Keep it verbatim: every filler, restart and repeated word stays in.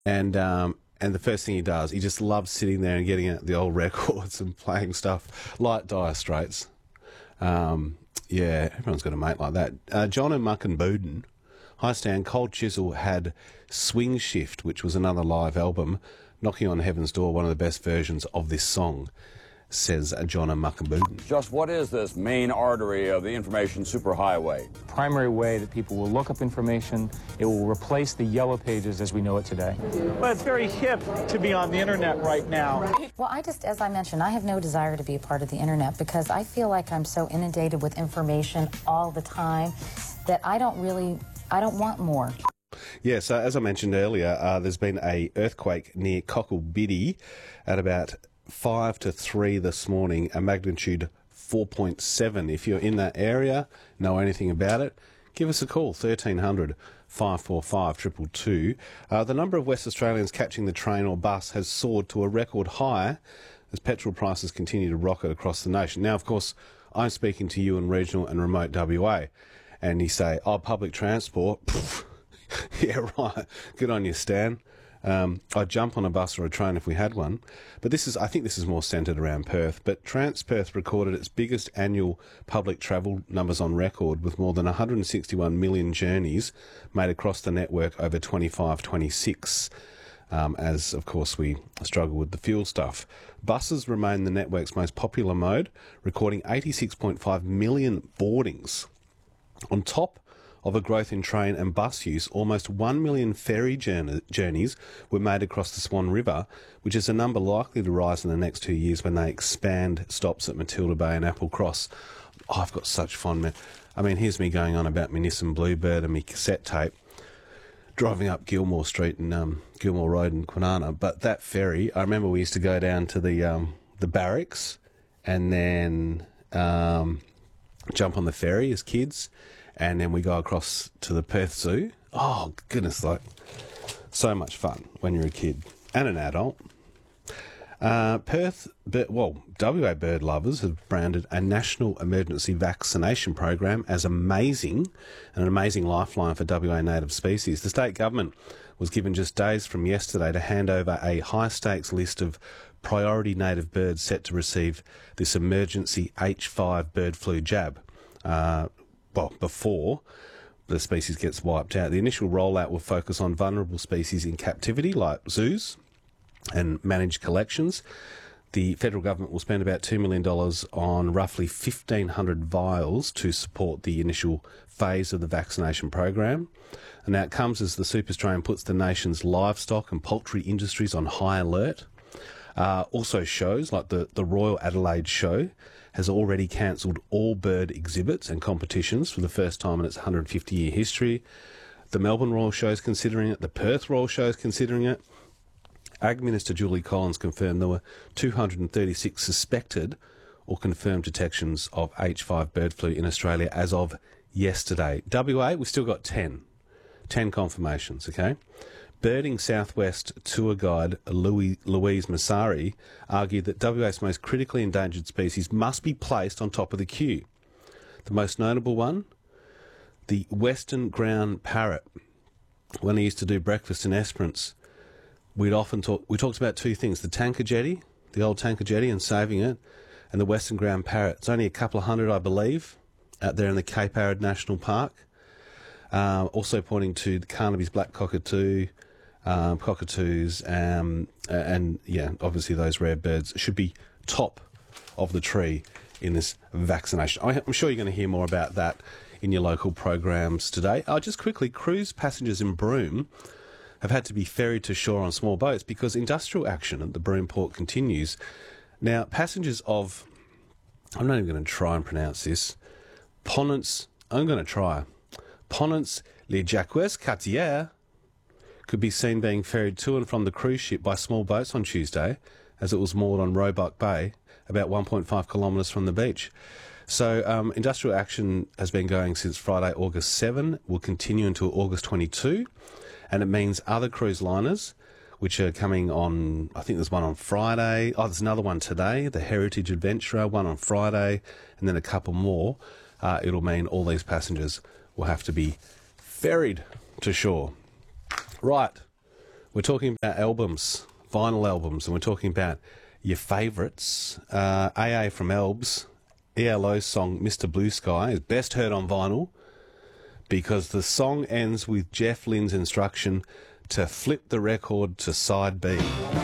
And um, and the first thing he does, he just loves sitting there and getting out the old records and playing stuff like Dire Straits. Um, yeah, everyone's got a mate like that. Uh, John and Muck and Booden. Hi Stan, Cold Chisel had Swing Shift, which was another live album, knocking on heaven's door, one of the best versions of this song, says John and Muck and Booden. Just what is this main artery of the information superhighway? Primary way that people will look up information. It will replace the yellow pages as we know it today. Well, it's very hip to be on the internet right now. Well, I just, as I mentioned, I have no desire to be a part of the internet because I feel like I'm so inundated with information all the time that I don't really, I don't want more. Yeah, so as I mentioned earlier, uh, there's been a earthquake near Cocklebiddy at about five to three this morning, a magnitude four point seven. If you're in that area, know anything about it, give us a call, thirteen hundred, five four five, two two two. Uh, the number of West Australians catching the train or bus has soared to a record high as petrol prices continue to rocket across the nation. Now, of course, I'm speaking to you in regional and remote W A, and you say, oh, public transport, yeah, right, good on you, Stan. Um, I'd jump on a bus or a train if we had one. But this is, I think this is more centred around Perth. But TransPerth recorded its biggest annual public travel numbers on record with more than one hundred sixty-one million journeys made across the network over twenty-five twenty-six. Um, as, of course, we struggle with the fuel stuff. Buses remain the network's most popular mode, recording eighty-six point five million boardings. On top of a growth in train and bus use, almost one million ferry journey, journeys were made across the Swan River, which is a number likely to rise in the next two years when they expand stops at Matilda Bay and Apple Cross. Oh, I've got such fond memories. I mean, here's me going on about my Nissan Bluebird and my cassette tape, driving up Gilmore Street and um, Gilmore Road in Kwinana. But that ferry, I remember we used to go down to the um, the barracks and then um, jump on the ferry as kids, and then we go across to the Perth Zoo. Oh, goodness, like, so much fun when you're a kid and an adult. Uh, Perth, well, W A bird lovers have branded a national emergency vaccination program as amazing, and an amazing lifeline for W A native species. The state government was given just days from yesterday to hand over a high-stakes list of priority native birds set to receive this emergency H five bird flu jab. Uh, well, before the species gets wiped out. The initial rollout will focus on vulnerable species in captivity, like zoos and managed collections. The federal government will spend about two million dollars on roughly fifteen hundred vials to support the initial phase of the vaccination program. And now it comes as the Super Australian puts the nation's livestock and poultry industries on high alert. Uh, also shows like the, the Royal Adelaide Show has already cancelled all bird exhibits and competitions for the first time in its one hundred fifty year history. The Melbourne Royal Show is considering it. The Perth Royal Show is considering it. Ag Minister Julie Collins confirmed there were two hundred thirty-six suspected or confirmed detections of H five bird flu in Australia as of yesterday. W A, we've still got ten. ten confirmations, okay? Birding Southwest tour guide Louis, Louise Massari argued that W A's most critically endangered species must be placed on top of the queue. The most notable one, the western ground parrot. When I used to do breakfast in Esperance, we'd often talk, we talked about two things, the tanker jetty, the old tanker jetty and saving it, and the western ground parrot. It's only a couple of hundred, I believe, out there in the Cape Arid National Park. Uh, also pointing to the Carnaby's black cockatoo, Um, cockatoos, um, and yeah, obviously those rare birds should be top of the tree in this vaccination. I'm sure you're going to hear more about that in your local programs today. Oh, just quickly, cruise passengers in Broome have had to be ferried to shore on small boats because industrial action at the Broome port continues. Now, passengers of, I'm not even going to try and pronounce this, Ponence, I'm going to try, Ponence les Jacques Cartier, could be seen being ferried to and from the cruise ship by small boats on Tuesday as it was moored on Roebuck Bay, about one point five kilometres from the beach. So um, industrial action has been going since Friday, August seventh, will continue until August twenty-second, and it means other cruise liners, which are coming on, I think there's one on Friday, oh, there's another one today, the Heritage Adventurer, one on Friday, and then a couple more. Uh, it'll mean all these passengers will have to be ferried to shore. Right, We're talking about albums, vinyl albums, and we're talking about your favourites. Uh, A A from Elbs, E L O's song Mister Blue Sky is best heard on vinyl because the song ends with Jeff Lynne's instruction to flip the record to side B.